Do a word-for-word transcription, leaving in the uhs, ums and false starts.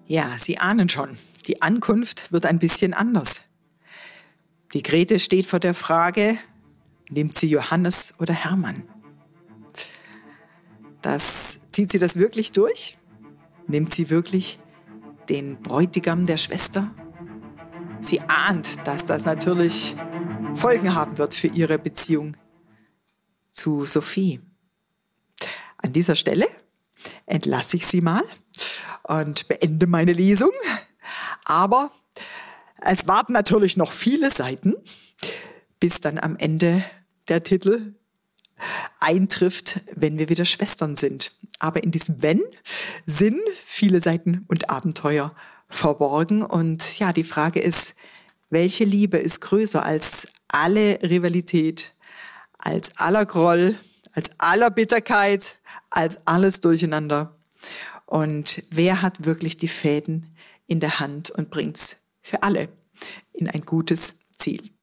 Ja, Sie ahnen schon, die Ankunft wird ein bisschen anders. Die Grete steht vor der Frage, nimmt sie Johannes oder Hermann? Das, zieht sie das wirklich durch? Nimmt sie wirklich den Bräutigam der Schwester? Sie ahnt, dass das natürlich Folgen haben wird für ihre Beziehung zu Sophie. An dieser Stelle entlasse ich Sie mal und beende meine Lesung. Aber es warten natürlich noch viele Seiten, bis dann am Ende der Titel eintrifft, wenn wir wieder Schwestern sind. Aber in diesem Wenn sind viele Seiten und Abenteuer verborgen. Und ja, die Frage ist, welche Liebe ist größer als alle Rivalität, als aller Groll, als aller Bitterkeit, als alles Durcheinander? Und wer hat wirklich die Fäden in der Hand und bringt's für alle in ein gutes Ziel?